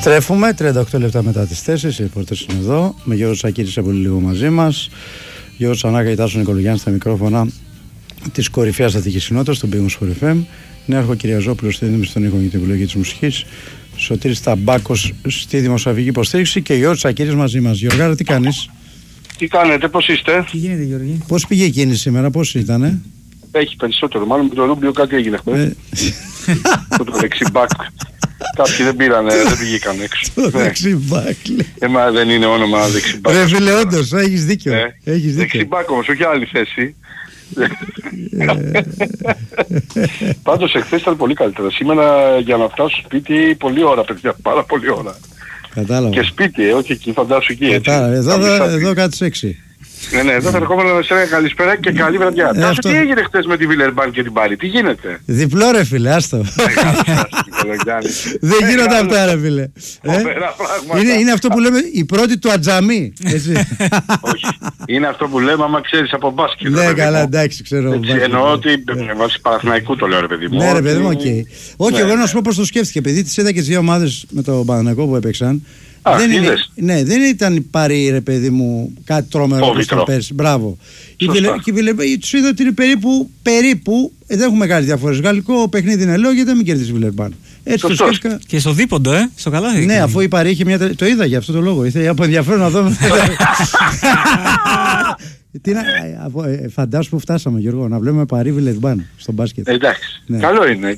Επιστρέφουμε 38 λεπτά μετά τις 4. Οι ρεπόρτερς είναι εδώ. Με Γιώργο Σακύρη σε πολύ λίγο μαζί μας. Γιώργο Τσανάκα, Ιτάσο Νικολογιάννη στα μικρόφωνα της κορυφαίας Αττικής Συνότητας, στον Big Wings FM. Νέαρχο Κυριαζόπουλο στη δίνηση στον ήχο για την επιλογή της μουσικής. Σωτήρης Ταμπάκος στη δημοσιογραφική υποστήριξη και Γιώργο Σακύρης μαζί μας. Γιώργαρα, τι κάνεις? Τι κάνετε, πώς είστε? Τι γίνεται, Γιώργη? Πώς πήγε η κίνηση σήμερα, πώς ήτανε? Έχει περισσότερο, μάλλον με το Ρούμπιο κάτι έγινε χθες. Το δεξιμπάκ. Κάποιοι δεν πήρανε, δεν βγήκαν έξω. Το δεξιμπάκ. Μα δεν είναι όνομα δεξιμπάκ. Ρε φίλε, όντως, έχεις δίκιο. Δεξιμπάκ όμως, όχι άλλη θέση. Πάντως εχθές ήταν πολύ καλύτερα. Σήμερα για να φτάσω σπίτι πολλή ώρα, παιδιά, πάρα πολλή ώρα. Κατάλαβα. Και σπίτι, όχι εκεί, φαντάσου εκεί έτσι. Εδώ κάτι σεξι. Ναι, εδώ θα ερχόμαστε να σε ένα καλησπέρα και καλή βραδιά. Τάσο, τι έγινε χθες με τη Βιλερμπάν και την Πάρη, τι γίνεται? Διπλό ρε φίλε, άστο. Δεν γίνονται αυτά ρε φίλε. Είναι αυτό που λέμε η πρώτη του ατζαμί. Όχι, είναι αυτό που λέμε άμα ξέρεις από μπάσκετ. Ναι, καλά, εντάξει, ξέρω. Εννοώ ότι βάσει Παναθηναϊκού το λέω ρε παιδί μου. Ναι ρε παιδί μου, οκ. Όχι, εγώ να σου πω πώς το σκέφτηκε, επειδή τις είδα και τις δύο ομάδες με το Παναθηναϊκό που έπαιξαν. Δεν ήταν η Πάρη ρε παιδί μου κάτι τρομερό όπως το πέρσι. Μπράβο. Τους είδα ότι είναι περίπου δεν έχουμε μεγάλη διαφορές. Γαλλικό παιχνίδι είναι λόγια, δεν μην κερδίσει η Βιλερμπάν. Έτσι το σκέφτηκα. Και στο δίποντο, στο καλάθι. Ναι, αφού η Πάρη είχε μια. Το είδα για αυτό το λόγο. Ήθελα από ενδιαφέρον να δω. Φαντάσου που φτάσαμε, Γιώργο, να βλέπουμε Πάρη Βιλερμπάν στο μπάσκετ. Εντάξει, καλό είναι.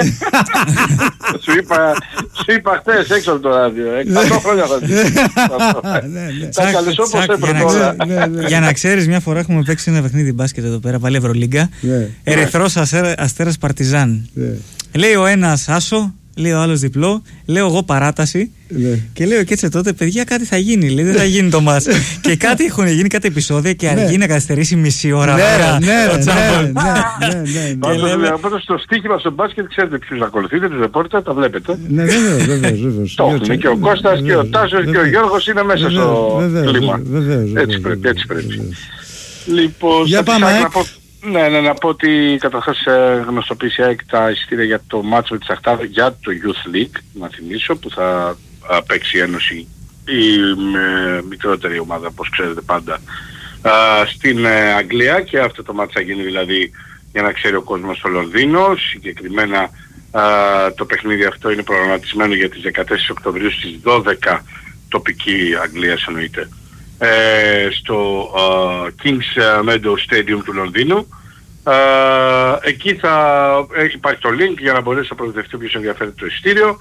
Σου είπα χθες έξω από το ράδιο. 100 χρόνια θα δεις. Θα καλέσω όπως έπρεπε τώρα. Για να ξέρεις, μια φορά έχουμε παίξει ένα παιχνίδι μπάσκετ εδώ πέρα, πάλι Ευρωλίγκα. Ερυθρός Αστέρας Παρτιζάν. Λέει ο ένας άσο, λέει ο άλλος διπλό, λέω εγώ παράταση. Και λέω και έτσι τότε, παιδιά, κάτι θα γίνει. Λέει, δεν θα γίνει το μάτς. Και κάτι έχουν γίνει, κάτι επεισόδια και αργεί να καθυστερήσει μισή ώρα. Ναι. Πάντως στο στοίχημα στο μπάσκετ ξέρετε ποιους ακολουθείτε, τους ρεπόρτερ, τα βλέπετε. Ναι, βεβαίως. Το έχουν και ο Κώστας και ο Τάσος και ο Γιώργος είναι μέσα στο κλίμα. Έτσι πρέπει. Λοιπόν, για πάμε. Ναι, να πω ότι καταρχάς γνωστοποίησε τα εισιτήρια για το μάτσο της Σαχτάρ για το Youth League, να θυμίσω, που θα παίξει η Ένωση, η μικρότερη ομάδα, όπως ξέρετε πάντα, στην Αγγλία, και αυτό το μάτσο θα γίνει δηλαδή, για να ξέρει ο κόσμος, στο Λονδίνο. Συγκεκριμένα το παιχνίδι αυτό είναι προγραμματισμένο για τις 14 Οκτωβρίου στις 12 τοπική Αγγλίας εννοείται. Στο King's Meadow Stadium του Λονδίνου. Εκεί θα υπάρχει το link για να μπορέσει να προοδευτεί όποιος ενδιαφέρεται το εισιτήριο.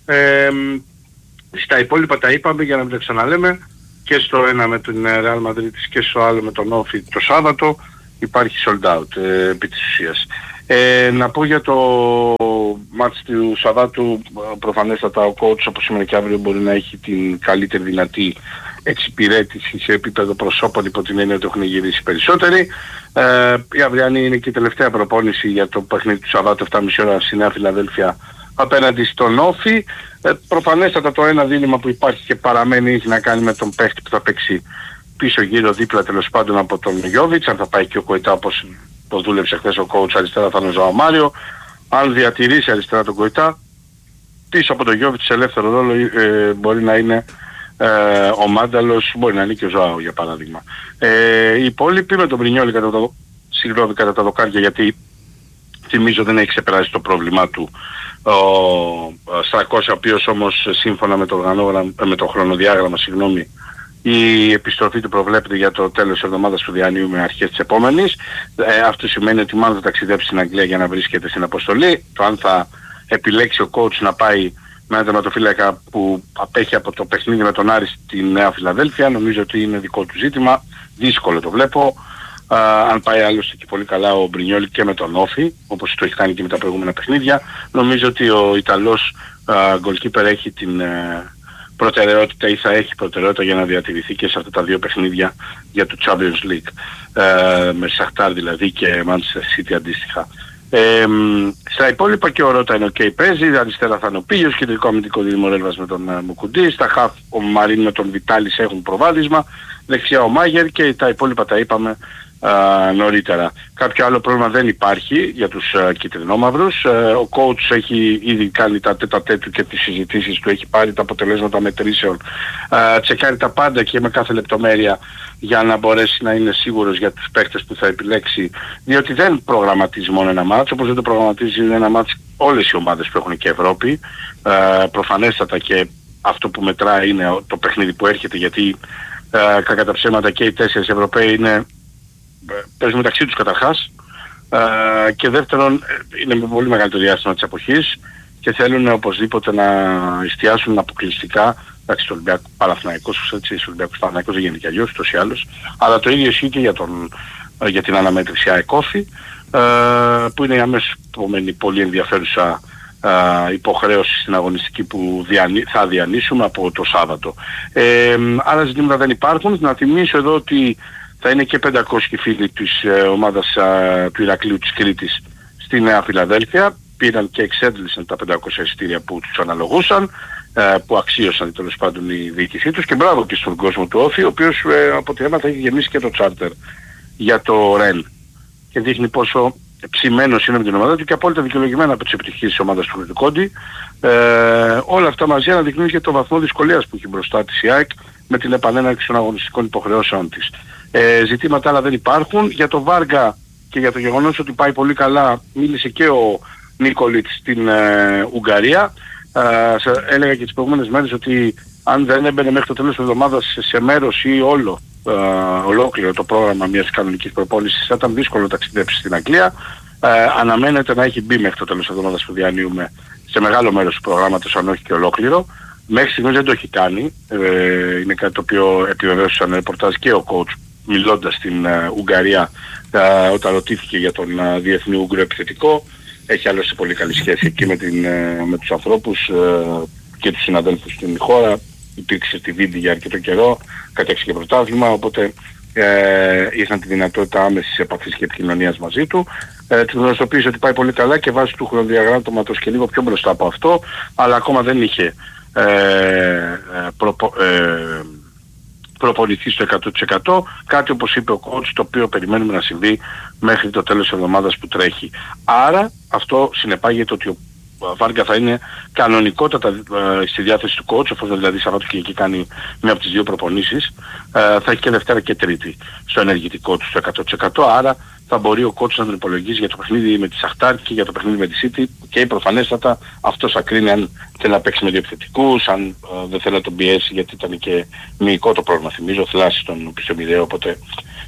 Στα υπόλοιπα τα είπαμε, για να μην τα ξαναλέμε, και στο ένα με την Real Madrid και στο άλλο με τον Όφι το Σάββατο υπάρχει sold out επί της ουσίας. Να πω για το μάτς του Σαββάτου, προφανέστατα ο coach όπως σήμερα και αύριο μπορεί να έχει την καλύτερη δυνατή εξυπηρέτηση σε επίπεδο προσώπων, υπό την έννοια ότι έχουν γυρίσει περισσότεροι. Η αυριανή είναι και η τελευταία προπόνηση για το παιχνίδι του Σαββάτου 7.30 ώρα στη Νέα Φιλαδέλφια απέναντι στον Όφι. Προφανέστατα το ένα δίλημμα που υπάρχει και παραμένει έχει να κάνει με τον παίχτη που θα παίξει πίσω γύρω δίπλα τέλος πάντων από τον Γιόβιτς, αν θα πάει και ο Κοϊτά όπως το δούλεψε χθες ο coach, αριστερά θα είναι ο Ζωά Μάριο. Αν διατηρήσει αριστερά τον Κοϊτά, πίσω από τον Γιόβιτς σε ελεύθερο ρόλο μπορεί να είναι ο Μάνταλος, μπορεί να είναι και ο Ζωάο για παράδειγμα. Οι υπόλοιποι με τον Μπρινιόλι κατά τα δοκάρια, γιατί θυμίζω δεν έχει ξεπεράσει το πρόβλημά του ο Στρακός, ο οποίος όμως σύμφωνα με το χρονοδιάγραμμα, η επιστροφή του προβλέπεται για το τέλος της εβδομάδας του διανύου με αρχές της επόμενης. Αυτό σημαίνει ότι μάλλον θα ταξιδέψει στην Αγγλία για να βρίσκεται στην αποστολή. Το αν θα επιλέξει ο coach να πάει με ένα τερματοφύλακα που απέχει από το παιχνίδι με τον Άρη στη Νέα Φιλαδέλφια, νομίζω ότι είναι δικό του ζήτημα. Δύσκολο το βλέπω. Αν πάει άλλωστε και πολύ καλά ο Μπρινιόλι και με τον Όφι, όπως το έχει κάνει και με τα προηγούμενα παιχνίδια, νομίζω ότι ο Ιταλός goalkeeper έχει την προτεραιότητα ή θα έχει προτεραιότητα για να διατηρηθεί και σε αυτά τα δύο παιχνίδια για το Champions League, με Σαχτάρ δηλαδή και Manchester City αντίστοιχα. Στα υπόλοιπα και ο Ρώτα είναι ok, παίζει, αριστερά θα είναι ο Πίγιος, κεντρικό αμυντικό δίδυμο Ρέλβας με τον Μουκουντή, στα χαφ ο Μαρίν με τον Βιτάλης έχουν προβάδισμα, δεξιά ο Μάγερ, και τα υπόλοιπα τα είπαμε νωρίτερα. Κάποιο άλλο πρόβλημα δεν υπάρχει για τους κυτρινόμαυρους. Ο coach έχει ήδη κάνει τα τέτα του και τις συζητήσεις του, έχει πάρει τα αποτελέσματα μετρήσεων, τσεκάρει τα πάντα και με κάθε λεπτομέρεια για να μπορέσει να είναι σίγουρος για τους παίκτες που θα επιλέξει, διότι δεν προγραμματίζει μόνο ένα μάτς, όπως δεν το προγραμματίζει ένα μάτς όλες οι ομάδες που έχουν και Ευρώπη, προφανέστατα, και αυτό που μετράει είναι το παιχνίδι που έρχεται, γιατί κατά τα ψέματα και οι 4 Ευρωπαίοι παίζουν μεταξύ τους καταρχάς, και δεύτερον είναι με πολύ μεγάλο το διάστημα της αποχής και θέλουν οπωσδήποτε να εστιάσουν αποκλειστικά. Εντάξει, στο Ολυμπιακό Παναθηναϊκός, έτσι, στο Ολυμπιακό Παναθηναϊκός δεν γίνεται κι αλλιώς, ούτως ή άλλως, αλλά το ίδιο ισχύει και για την αναμέτρηση ΑΕΚΟΦΗ, που είναι η αμέσως επόμενη πολύ ενδιαφέρουσα υποχρέωση στην αγωνιστική που θα διανύσουμε από το Σάββατο. Άλλα ζητήματα δεν υπάρχουν. Να θυμίσω εδώ ότι θα είναι και 500 φίλοι της ομάδας του Ηρακλείου της Κρήτης στη Νέα Φιλαδέλφια. Πήραν και εξέντλησαν τα 500 εισιτήρια που τους αναλογούσαν, που αξίωσαν τέλος πάντων η διοίκησή τους, και μπράβο και στον κόσμο του Όφη, ο οποίος από ό,τι έμαθα έχει γεμίσει και το τσάρτερ για το ΡΕΝ και δείχνει πόσο ψημένος είναι με την ομάδα του και απόλυτα δικαιολογημένα από τις επιτυχίες της ομάδας του Λουκόντι. Όλα αυτά μαζί αναδεικνύουν και το βαθμό δυσκολίας που έχει μπροστά της η ΑΕΚ με την επανέναρξη των αγωνιστικών υποχρεώσεων της. Ζητήματα άλλα δεν υπάρχουν. Για το Βάργα και για το γεγονός ότι πάει πολύ καλά μίλησε και ο Νίκολιτς στην Ουγγαρία. Έλεγα και τις προηγούμενες μέρες ότι αν δεν έμπαινε μέχρι το τέλος της εβδομάδας σε μέρος ή ολόκληρο το πρόγραμμα μιας κανονικής προπόνησης, θα ήταν δύσκολο να ταξιδέψει στην Αγγλία. Αναμένεται να έχει μπει μέχρι το τέλος της εβδομάδας που διανύουμε σε μεγάλο μέρος του προγράμματος, αν όχι και ολόκληρο. Μέχρι στιγμής δεν το έχει κάνει. Είναι κάτι το οποίο επιβεβαίωσε σαν ρεπορτάζ και ο coach μιλώντας στην Ουγγαρία όταν ρωτήθηκε για τον διεθνή Ούγγρο επιθετικό. Έχει άλλωστε πολύ καλή σχέση εκεί με τους ανθρώπους και τους συναδέλφους στην χώρα. Υπήρξε στη Βίντι για αρκετό καιρό, κατέξει και πρωτάθλημα, οπότε είχαν τη δυνατότητα άμεσης επαφής και επικοινωνίας μαζί του. Του γνωστοποίησε ότι πάει πολύ καλά και βάσει του χρονοδιαγράμματος και λίγο πιο μπροστά από αυτό, αλλά ακόμα δεν είχε προπονηθεί στο 100%, κάτι όπως είπε ο coach, το οποίο περιμένουμε να συμβεί μέχρι το τέλος της εβδομάδας που τρέχει. Άρα αυτό συνεπάγεται ότι ο Βάργα θα είναι κανονικότατα στη διάθεση του coach, εφόσον δηλαδή Σαββατοκύριακο κάνει μία από τις δύο προπονήσεις, θα έχει και Δευτέρα και Τρίτη στο ενεργητικό του στο 100%, άρα θα μπορεί ο coach να τον υπολογίζει για το παιχνίδι με τη Σαχτάρ και για το παιχνίδι με τη City, και προφανέστατα αυτός θα κρίνει αν θέλει να παίξει με δύο επιθετικούς, αν δεν θέλει να τον πιέσει, γιατί ήταν και μυϊκό το πρόβλημα, θυμίζω, θλάση στον πισωμιδέο, οπότε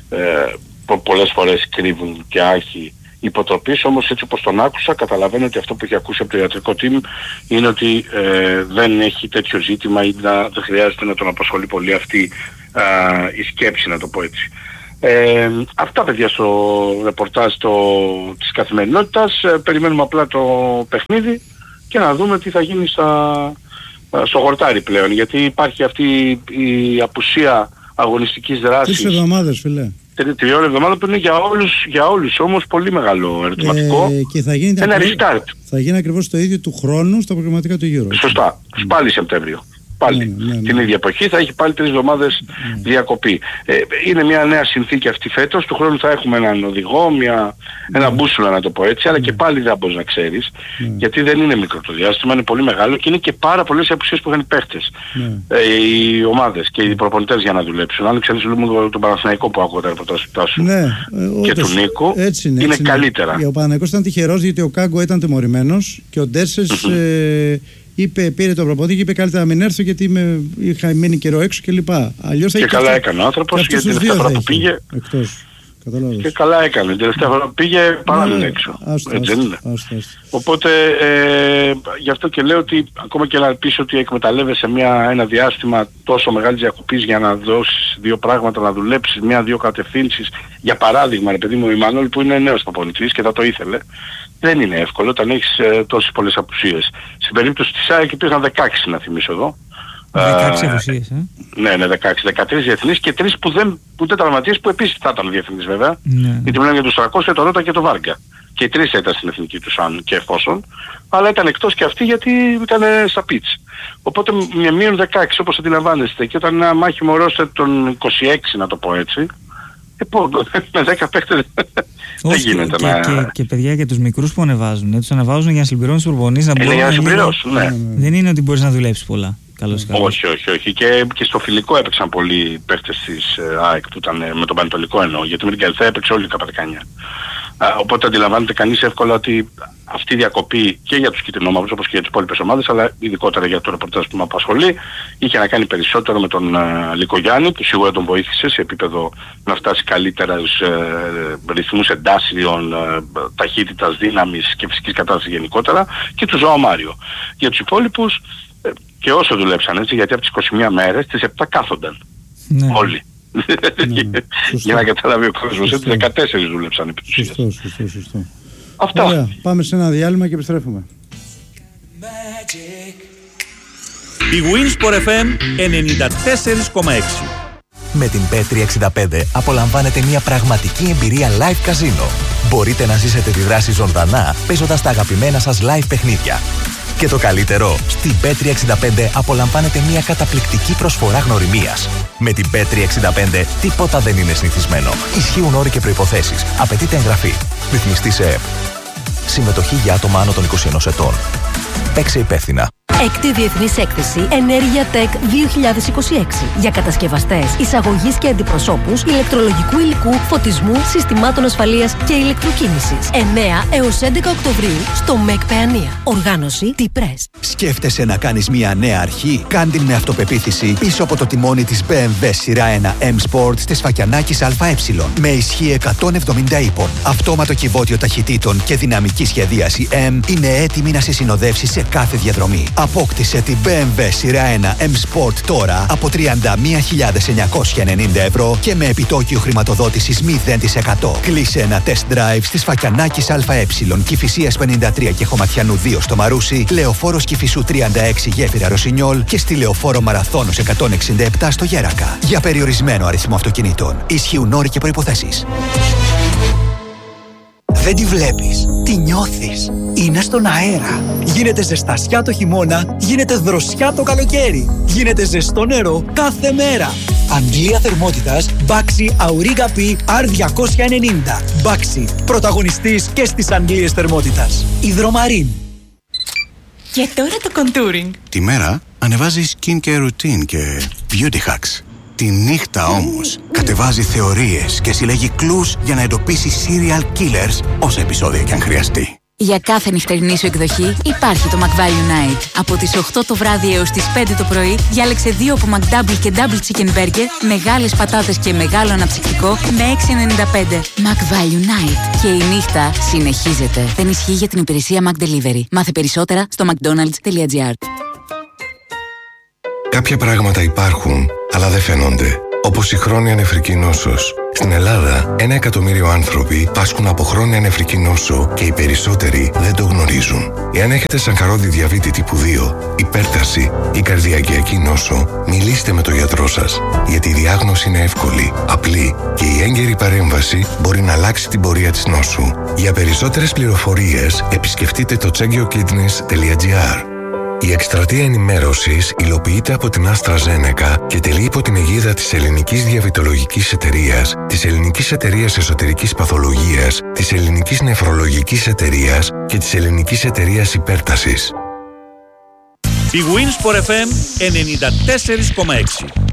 πολλές φορές κρύβουν και άχι υποτροπής. Όμως έτσι όπως τον άκουσα, καταλαβαίνω ότι αυτό που έχει ακούσει από το ιατρικό team είναι ότι δεν έχει τέτοιο ζήτημα ή δεν χρειάζεται να τον απασχολεί πολύ αυτή η σκέψη, να το πω έτσι. Αυτά, παιδιά, στο ρεπορτάζ της καθημερινότητας. Περιμένουμε απλά το παιχνίδι και να δούμε τι θα γίνει στο χορτάρι πλέον, γιατί υπάρχει αυτή η απουσία αγωνιστικής δράσης. 3 εβδομάδες, φίλε. 3 εβδομάδες που είναι για όλους όμως πολύ μεγάλο ερωτηματικό. Και θα γίνει ένα restart. Θα γίνει ακριβώς το ίδιο του χρόνου στα προγραμματικά του Euro. Σωστά. Πάλι Σεπτέμβριο. Πάλι την ίδια εποχή θα έχει πάλι 3 εβδομάδες διακοπή. Είναι μια νέα συνθήκη αυτή φέτος. Του χρόνου θα έχουμε έναν οδηγό, ένα μπούσουλα, να το πω έτσι, αλλά και πάλι δεν μπορείς να ξέρεις, γιατί δεν είναι μικρό το διάστημα, είναι πολύ μεγάλο και είναι και πάρα πολλές απουσίες που είχαν οι παίχτες, οι ομάδες και οι προπονητές για να δουλέψουν. Αν ξέρεις λίγο τον Παναθηναϊκό που άκουγα τα ρεπορτάζ σου και του Νίκου, είναι καλύτερα. Ο Παναθηναϊκός ήταν τυχερός γιατί ο Κάγκο ήταν τιμωρημένος και ο Ντέρσες πήρε το προπονητή και είπε καλύτερα να μην έρθω γιατί είχα μείνει καιρό έξω κλπ. Αλλιώς και καλά έκανε ο άνθρωπος, γιατί την τελευταία φορά που πήγε εκτός. Και καλά έκανε. Την τελευταία φορά που πήγε παράλληλα έξω. Έτσι δεν είναι. Οπότε γι' αυτό και λέω ότι ακόμα και να πεις ότι εκμεταλλεύεσαι ένα διάστημα τόσο μεγάλης διακοπής για να δώσεις δύο πράγματα, να δουλέψεις μία-δύο κατευθύνσεις. Για παράδειγμα, ρε παιδί μου, η Μανώλη που είναι νέος προπονητής και θα το ήθελε, δεν είναι εύκολο όταν έχεις τόσες πολλές απουσίες. Στην περίπτωση της ΑΕΚ υπήρχαν 16, να θυμίσω εδώ. 16 απουσίες, Ναι, 13 διεθνείς και 3 που δεν τραυματίες, που επίσης θα ήταν διεθνείς βέβαια. Γιατί μιλάμε για τους 300, το Ρότα και το Βάργα. Και οι 3 ήταν στην εθνική τους, αν και εφόσον. Αλλά ήταν εκτός και αυτοί γιατί ήταν στα πιτς. Οπότε με μείον 16 όπως αντιλαμβάνεστε, και όταν ένα μάχημο ρόστερ των 26, να το πω έτσι, Με 10 παίχτες δεν γίνεται και παιδιά για τους μικρούς που ανεβάζουν. Τους ανεβάζουν για να συμπληρώνουν τους προπονείς. Για να συμπληρώσουν, ναι. Δεν είναι ότι μπορείς να δουλέψεις πολλά. Όχι. Και στο φιλικό έπαιξαν πολλοί παίχτες της ΑΕΚ που ήταν με τον Πανετολικό εννοώ. Γιατί με την Καλυθέα έπαιξε όλη η Καπαδικάνια. Οπότε αντιλαμβάνεται κανείς εύκολα ότι αυτή η διακοπή και για τους κυτρινόμαυρους όπως και για τις υπόλοιπες ομάδες, αλλά ειδικότερα για το ρεπορτάζ που με απασχολεί, είχε να κάνει περισσότερο με τον Λικογιάννη, που σίγουρα τον βοήθησε σε επίπεδο να φτάσει καλύτερα στους ρυθμούς εντάσσεων, ταχύτητας, δύναμης και φυσικής κατάστασης γενικότερα, και του Ζωά Μάριο. Για τους υπόλοιπους, και όσο δουλέψαν έτσι, γιατί από τις 21 μέρες, τις 7 κάθονταν. Ναι. Όλοι. Για να καταλάβει ο κόσμος, έτσι 14 δούλεψαν επί της ουσίας. Σωστό. Αυτά. Ωραία, πάμε σε ένα διάλειμμα και επιστρέφουμε. Η Winsport FM 94,6. Με την Bet365 απολαμβάνετε μια πραγματική εμπειρία live καζίνο. Μπορείτε να ζήσετε τη δράση ζωντανά παίζοντας τα αγαπημένα σας live παιχνίδια. Και το καλύτερο, στην Bet365 απολαμβάνετε μια καταπληκτική προσφορά γνωριμίας. Με την Bet365 τίποτα δεν είναι συνηθισμένο. Ισχύουν όροι και προϋποθέσεις. Απαιτείται εγγραφή. Ρυθμιστή σε ΕΕΠ. Συμμετοχή για άτομα άνω των 21 ετών. Παίξε υπεύθυνα. Έκτη Διεθνής Έκθεση Ενέργεια Tech 2026 για κατασκευαστές, εισαγωγής και αντιπροσώπους ηλεκτρολογικού υλικού, φωτισμού, συστημάτων ασφαλείας και ηλεκτροκίνησης. 9 έως 11 Οκτωβρίου στο ΜΕΚ Παιανία. Οργάνωση T-Press. Σκέφτεσαι να κάνεις μια νέα αρχή? Κάν την με αυτοπεποίθηση πίσω από το τιμόνι της BMW σειρά 1 M Sport της Φακιανάκης ΑΕ. Με ισχύ 170 ύπων, αυτόματο κυβότιο ταχυτήτων και δυναμική σχεδίαση M, είναι έτοιμη να σε συνοδεύσει σε κάθε διαδρομή. Απόκτησε την BMW σειρά 1 M Sport τώρα από 31.990 ευρώ και με επιτόκιο χρηματοδότησης 0%. Κλείσε ένα test drive στις Φακιανάκης ΑΕ, Κηφισίας 53 και Χωματιανού 2 στο Μαρούσι, Λεωφόρος Κηφισού 36 Γέφυρα Ρωσινιόλ και στη Λεωφόρο Μαραθώνος 167 στο Γέρακα. Για περιορισμένο αριθμό αυτοκινήτων. Ισχύουν όροι και προϋποθέσεις. Δεν τη βλέπεις, τη νιώθεις. Είναι στον αέρα. Γίνεται ζεστασιά το χειμώνα, γίνεται δροσιά το καλοκαίρι. Γίνεται ζεστό νερό κάθε μέρα. Αγγλία θερμότητας Baxi Auriga P R290. Baxi, πρωταγωνιστής και στις Αγγλίες θερμότητας. Υδρομαρίν. Και τώρα το contouring. Τη μέρα ανεβάζει skincare routine και beauty hacks. Τη νύχτα όμως κατεβάζει θεωρίες και συλλέγει κλους για να εντοπίσει serial killers όσα επεισόδια κι αν χρειαστεί. Για κάθε νυχτερινή σου εκδοχή υπάρχει το McValue Night. Από τις 8 το βράδυ έως τις 5 το πρωί διάλεξε 2 από McDouble και Double Chicken Burger, μεγάλες πατάτες και μεγάλο αναψυκτικό με 6,95. McValue Night. Και η νύχτα συνεχίζεται. Δεν ισχύει για την υπηρεσία McDelivery. Μάθε περισσότερα στο mcdonalds.gr. Κάποια πράγματα υπάρχουν, αλλά δεν φαίνονται. Όπως η χρόνια νεφρική νόσος. Στην Ελλάδα, 1 εκατομμύριο άνθρωποι πάσχουν από χρόνια νεφρική νόσο και οι περισσότεροι δεν το γνωρίζουν. Εάν έχετε σακαρώδη διαβήτη τύπου 2, υπέρταση ή καρδιακιακή νόσο, μιλήστε με τον γιατρό σας. Γιατί η διάγνωση είναι εύκολη, απλή και η έγκαιρη παρέμβαση μπορεί να αλλάξει την πορεία της νόσου. Για περισσότερες πληροφορίες, επισκεφτείτε το checkyourkidneys.gr. Η εκστρατεία ενημέρωσης υλοποιείται από την AstraZeneca και τελεί υπό την αιγίδα της Ελληνικής Διαβητολογικής Εταιρείας, της Ελληνικής Εταιρείας Εσωτερικής Παθολογίας, της Ελληνικής Νεφρολογικής Εταιρείας και της Ελληνικής Εταιρείας Υπέρτασης. Η Winsport FM 94,6.